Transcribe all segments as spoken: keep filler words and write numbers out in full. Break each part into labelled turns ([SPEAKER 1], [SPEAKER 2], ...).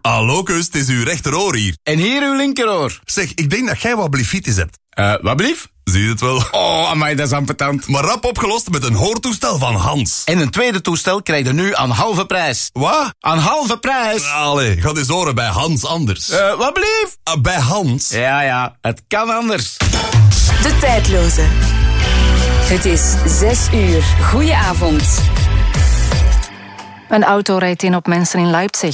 [SPEAKER 1] Hallo, kus, het is uw rechteroor hier.
[SPEAKER 2] En hier uw linkeroor.
[SPEAKER 1] Zeg, ik denk dat jij wat blifitis hebt.
[SPEAKER 2] Eh, uh, wat blief?
[SPEAKER 1] Zie je het wel?
[SPEAKER 2] Oh, amai, dat is ambetant.
[SPEAKER 1] Maar rap opgelost met een hoortoestel van Hans.
[SPEAKER 2] En een tweede toestel krijg je nu aan halve prijs.
[SPEAKER 1] Wat?
[SPEAKER 2] Aan halve prijs?
[SPEAKER 1] Allee, ga eens horen bij Hans anders.
[SPEAKER 2] Eh, uh, wat blief?
[SPEAKER 1] Uh, bij Hans?
[SPEAKER 2] Ja, ja, het kan anders.
[SPEAKER 3] De Tijdloze. Het is zes uur. Goedenavond.
[SPEAKER 4] Een auto rijdt in op mensen in Leipzig.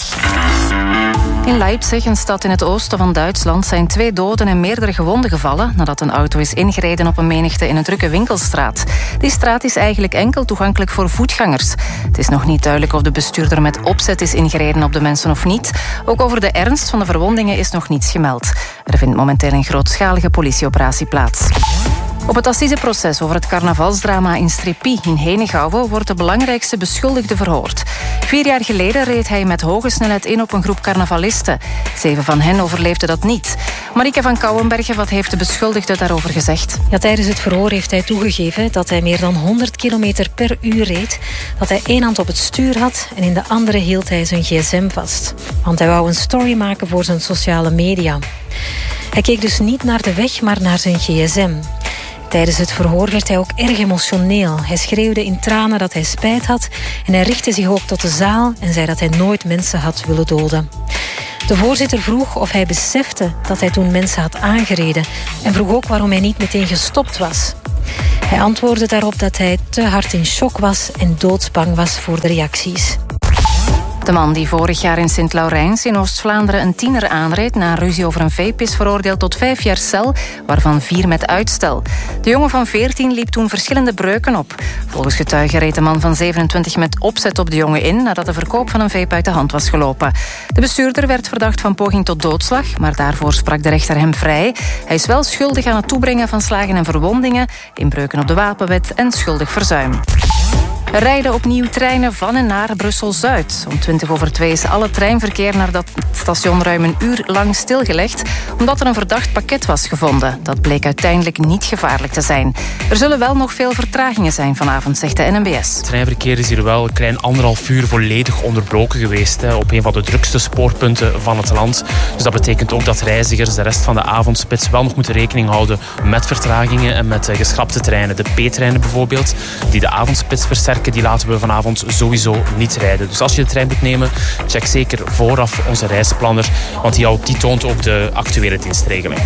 [SPEAKER 4] In Leipzig, een stad in het oosten van Duitsland, zijn twee doden en meerdere gewonden gevallen nadat een auto is ingereden op een menigte in een drukke winkelstraat. Die straat is eigenlijk enkel toegankelijk voor voetgangers. Het is nog niet duidelijk of de bestuurder met opzet is ingereden op de mensen of niet. Ook over de ernst van de verwondingen is nog niets gemeld. Er vindt momenteel een grootschalige politieoperatie plaats. Op het assiseproces over het carnavalsdrama in Strépy in Henegouwen wordt de belangrijkste beschuldigde verhoord. Vier jaar geleden reed hij met hoge snelheid in op een groep carnavalisten. Zeven van hen overleefden dat niet. Marieke van Kouwenbergen, wat heeft de beschuldigde daarover gezegd?
[SPEAKER 5] Ja, tijdens het verhoor heeft hij toegegeven dat hij meer dan honderd kilometer per uur reed, dat hij één hand op het stuur had en in de andere hield hij zijn gsm vast. Want hij wou een story maken voor zijn sociale media. Hij keek dus niet naar de weg, maar naar zijn gsm. Tijdens het verhoor werd hij ook erg emotioneel. Hij schreeuwde in tranen dat hij spijt had en hij richtte zich ook tot de zaal en zei dat hij nooit mensen had willen doden. De voorzitter vroeg of hij besefte dat hij toen mensen had aangereden en vroeg ook waarom hij niet meteen gestopt was. Hij antwoordde daarop dat hij te hard in shock was en doodsbang was voor de reacties.
[SPEAKER 4] De man die vorig jaar in Sint-Laurijns in Oost-Vlaanderen een tiener aanreed na een ruzie over een vape is veroordeeld tot vijf jaar cel, waarvan vier met uitstel. De jongen van veertien liep toen verschillende breuken op. Volgens getuigen reed de man van zevenentwintig met opzet op de jongen in nadat de verkoop van een vape uit de hand was gelopen. De bestuurder werd verdacht van poging tot doodslag, maar daarvoor sprak de rechter hem vrij. Hij is wel schuldig aan het toebrengen van slagen en verwondingen, inbreuken op de wapenwet en schuldig verzuim. Er rijden opnieuw treinen van en naar Brussel-Zuid. Om twintig over twee is alle treinverkeer naar dat station ruim een uur lang stilgelegd, omdat er een verdacht pakket was gevonden. Dat bleek uiteindelijk niet gevaarlijk te zijn. Er zullen wel nog veel vertragingen zijn vanavond, zegt de N M B S.
[SPEAKER 6] Het treinverkeer is hier wel een klein anderhalf uur volledig onderbroken geweest, hè, op een van de drukste spoorpunten van het land. Dus dat betekent ook dat reizigers de rest van de avondspits wel nog moeten rekening houden met vertragingen en met geschrapte treinen. De P-treinen bijvoorbeeld, die de avondspits versterken, die laten we vanavond sowieso niet rijden. Dus als je de trein moet nemen, check zeker vooraf onze reisplanner, want die, die toont ook de actuele dienstregeling.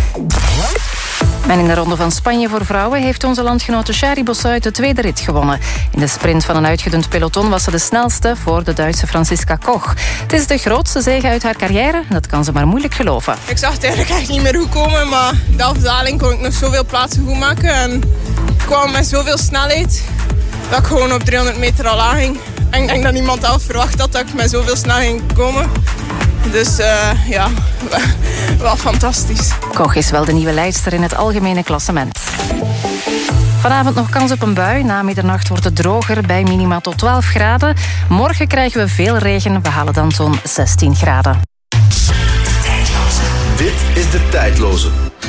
[SPEAKER 4] En in de Ronde van Spanje voor vrouwen heeft onze landgenote Shari Bossuit de tweede rit gewonnen. In de sprint van een uitgedund peloton was ze de snelste voor de Duitse Franziska Koch. Het is de grootste zege uit haar carrière, dat kan ze maar moeilijk geloven.
[SPEAKER 7] Ik zag het eigenlijk echt niet meer goed komen, maar de afdaling kon ik nog zoveel plaatsen goed maken. En ik kwam met zoveel snelheid dat ik gewoon op driehonderd meter al aanging. En ik denk dat niemand al verwacht had dat ik met zoveel snel ging komen. Dus uh, ja, wel fantastisch.
[SPEAKER 4] Koch is wel de nieuwe leidster in het algemene klassement. Vanavond nog kans op een bui. Na middernacht wordt het droger bij minima tot twaalf graden. Morgen krijgen we veel regen. We halen dan zo'n zestien graden.
[SPEAKER 8] Dit is De Tijdloze.